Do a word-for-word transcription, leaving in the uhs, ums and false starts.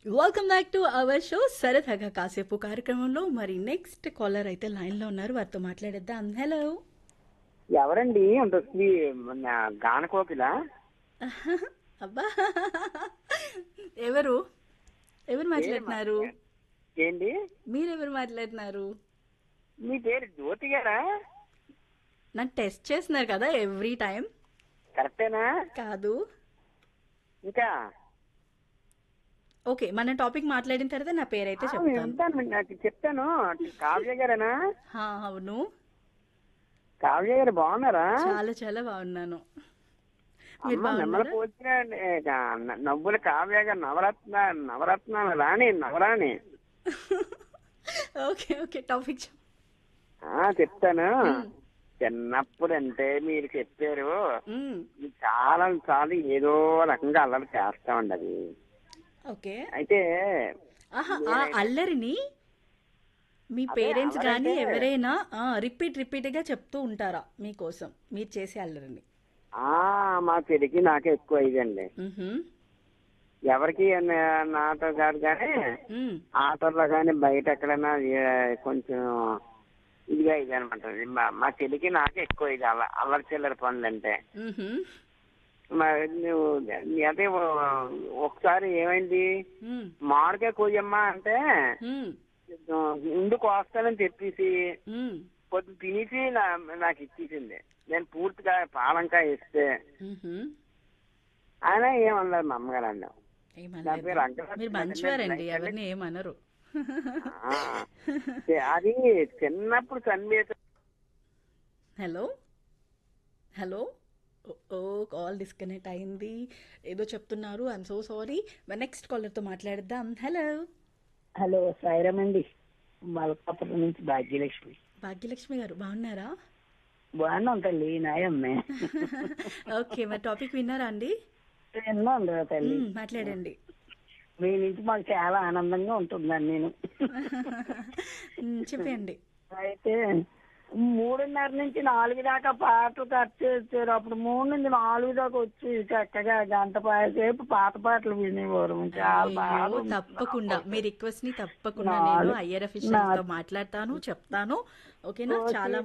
Welcome back to our show సరదాగా కాసేపు కార్యక్రమంలో మరి నెక్స్ట్ కాలర్ అయితే లైన్ లో ఉన్నారు, వారితో మాట్లాడేద్దాం. హలో. ఎవరండి అంత స్వీ మన గానకోకిల? అబ్బా, ఎవరు ఎవరు ఏ మాట్లాడుతున్నారు? మ- ఏంటి మీరెవరు మాట్లాడుతున్నారు? మీ పేరు జ్యోతి గారా? నన్ను టెస్ట్ చేస్తున్నారు కదా ఎవ్రీ టైం. కరెక్టేనా? కాదు. ఇంకా ఓకే, మన టాపిక్ మాట్లాడిన తర్వాత నా పేరైతే ఆ, చెప్తాను. వింటాను, నాకు చెప్తాను. కావ్య గారేనా? హా, అవును. కావ్య గారు బాగున్నారా? చాలా చాలా బాగున్నాను. మీరు అమ్మ మిమ్మల్ని బాగున్నారా? పోల్చిన నవ్వుల కావ్య గారు నవరత్న నవరత్నాల రాణి నవరాణి. ఓకే ఓకే, టాపిక్ చెప్. ఆ చెప్తాను. మ్, చిన్నప్పుడు అంటే మీరు చెప్పారు, మ్, ఇది చాలా చాలా ఏదో రకంగా అల్లరి చేస్తా ఉండదు. ఓకే. అయితే ఆహా, ఆ నేనైతే అల్లరిని మీ అదే పేరెంట్స్ కానీ అల్లరంటే ఎవరైనా రిపీట్ రిపీట్గా చెప్తూ ఉంటారా మీకోసం మీరు చేసే అల్లరిని? ఆ మా చెల్లికి నాకే ఎక్కువ ఇదండి. మ్హూ. ఎవరికి నా- నాతో కాదు కానీ మ్, ఆటోలో కానీ బయట ఎక్కడైనా ఏ- కొంచెం ఇదిగా ఇది అనమాట. మా మా చెల్లికి నాకే ఎక్కువ ఇది అల్ల అల్లరి చిల్లరి పనులు అంటే. మ్హూ. మరి నువ్వు అదే ఓ- ఒకసారి ఏమైంది, మ్, మామిడికాయ కోయమ్మా అంటే మ్, ముందు కోస్తానని చెప్పేసి మ్, పొద్దు తినేసి నా నాకు ఇచ్చేసింది. నేను పూర్తిగా పాలంకాయ ఇస్తే మ్హూ. ఆయన ఏమన్నారు మా అమ్మగారు అన్న. నా ఏమనలేదు. పేరు అంకరాజ్ మీరు నేను మంచివారండి, లైక్ అండి. ఎవరిని ఏమనరు. ఆ, అది చిన్నప్పుడు సన్నివేశం. Hello hello. ఓ, కాల్ డిస్కనెక్ట్ అయింది. ఏదో చెప్తున్నారు, ఐఎమ్ సో సారీ. నెక్స్ట్ కాలర్తో మాట్లాడదాం. హలో. హలో సాయిరామ్ అండి, మలకాపురం నుంచి భాగ్యలక్ష్మి. భాగ్యలక్ష్మి గారు బాగున్నారా? బాగున్నాం తల్లి, నాయమ్మే. ఓకే, మరి టాపిక్ విన్నారా అండి? విన్నాం రా తల్లి. మ్మ్, మాట్లాడండి. మీ నుంచి మాకు చాలా ఆనందంగా ఉంటుందండి నేను. మ్మ్, చెప్పండి. అయితే మూడున్నర నుంచి నాలుగు దాకా పాటలు కట్ చేస్తారు. అప్పుడు మూడు నుంచి నాలుగు దాకా వచ్చి చక్కగా గంట సేపు పాత పాటలు వినేవారు. చాలా బాగా అయ్యో, ఉంది. తప్పకుండా మీ రిక్వెస్ట్ ని తప్పకుండా నేను నాలుగు ఐఆర్ అఫీషియల్స్ తో నా- మాట్లాడతాను, చెప్తాను. ఓకేనా? ఓకే. చాలా